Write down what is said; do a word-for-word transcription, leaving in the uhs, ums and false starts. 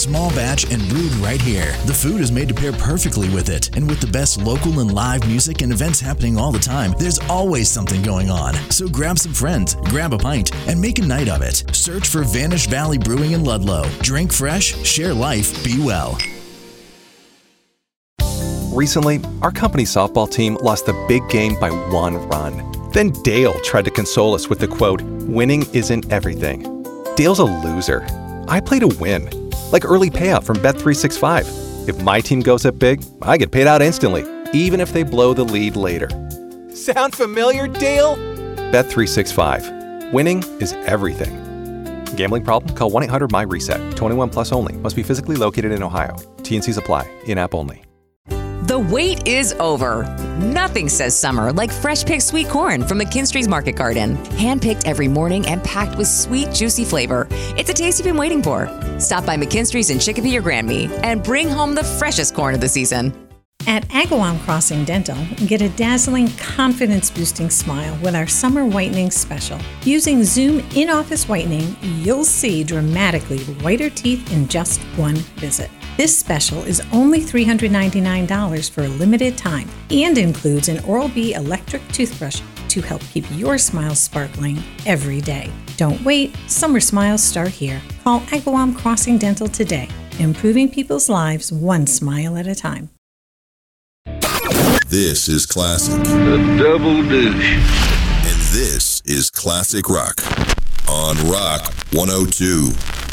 small batch and brewed right here. The food is made to pair perfectly with it. And with the best local and live music and events happening all the time, there's always something going on. So grab some friends, grab a pint, and make a night of it. Search for Vanish Valley Brewing in Ludlow. Drink fresh, share life, be well. Recently, our company softball team lost the big game by one run. Then Dale tried to console us with the quote, "Winning isn't everything." Dale's a loser. I play to win, like early payout from Bet three sixty-five. If my team goes up big, I get paid out instantly, even if they blow the lead later. Sound familiar, Dale? Bet three sixty-five. Winning is everything. Gambling problem? Call one eight hundred M Y RESET. twenty-one plus only. Must be physically located in Ohio. T and Cs apply. In-app only. The wait is over. Nothing says summer like fresh-picked sweet corn from McKinstry's Market Garden. Hand-picked every morning and packed with sweet, juicy flavor. It's a taste you've been waiting for. Stop by McKinstry's in Chicopee or Granby and bring home the freshest corn of the season. At Agawam Crossing Dental, get a dazzling, confidence-boosting smile with our summer whitening special. Using Zoom in-office whitening, you'll see dramatically whiter teeth in just one visit. This special is only three hundred ninety-nine dollars for a limited time and includes an Oral-B electric toothbrush to help keep your smile sparkling every day. Don't wait, summer smiles start here. Call Agawam Crossing Dental today, improving people's lives one smile at a time. This is classic. The double douche. And this is classic rock on Rock one oh two.